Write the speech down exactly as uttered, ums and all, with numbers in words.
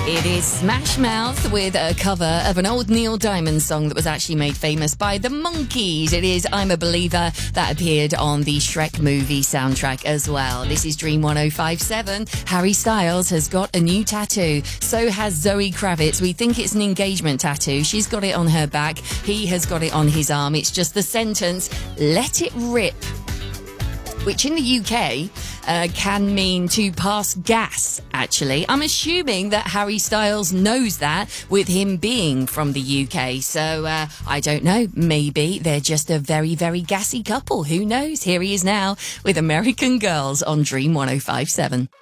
It is Smash Mouth with a cover of an old Neil Diamond song that was actually made famous by the Monkees. It is I'm a Believer that appeared on the Shrek movie soundtrack as well. This is Dream one oh five seven. Harry Styles has got a new tattoo. So has Zoe Kravitz. We think it's an engagement tattoo. She's got it on her back. He has got it on his arm. It's just the sentence, "Let it rip," which in the U K uh, can mean to pass gas, actually. I'm assuming that Harry Styles knows that with him being from the U K. So, uh, I don't know. Maybe they're just a very, very gassy couple. Who knows? Here he is now with American Girls on Dream one oh five seven.